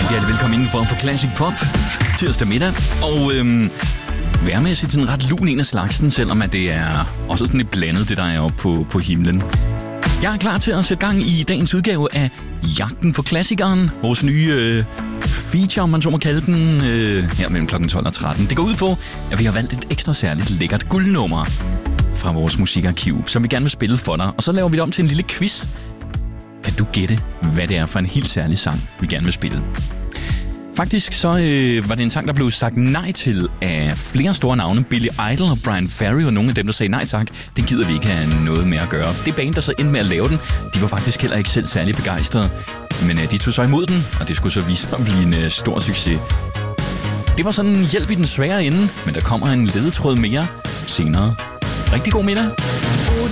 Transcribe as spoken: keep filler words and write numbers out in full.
Rigtig hjertelig velkommen indenfor på Classic Pop tirsdag middag. Og øhm, vejrmæssigt sådan ret lun en af slagsen, selvom at det er også sådan lidt blandet, det der er oppe på, på himlen. Jeg er klar til at sætte gang i dagens udgave af Jagten på Klassikeren. Vores nye øh, feature, om man så må kalde den, øh, her mellem klokken tolv og tretten. Det går ud på, at vi har valgt et ekstra særligt lækkert guldnummer fra vores musikarkiv, som vi gerne vil spille for dig. Og så laver vi det om til en lille quiz. Kan du gætte, hvad det er for en helt særlig sang, vi gerne vil spille? Faktisk så øh, var det en sang, der blev sagt nej til af flere store navne. Billy Idol og Brian Ferry og nogle af dem, der sagde nej tak. Det gider vi ikke have noget med at gøre. Det band, der så endte med at lave den, de var faktisk heller ikke selv særlig begejstrede. Men øh, de tog så imod den, og det skulle så vise at blive en øh, stor succes. Det var sådan en hjælp i den svære ende, men der kommer en ledetråd mere senere. Rigtig god middag.